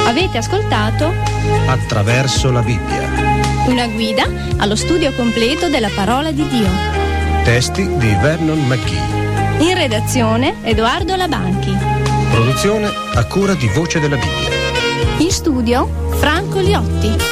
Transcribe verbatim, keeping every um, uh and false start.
Avete ascoltato Attraverso la Bibbia. una guida allo studio completo della parola di Dio. Testi di Vernon McGee. In redazione Edoardo Labanchi. Produzione a cura di Voce della Bibbia. In studio Franco Liotti.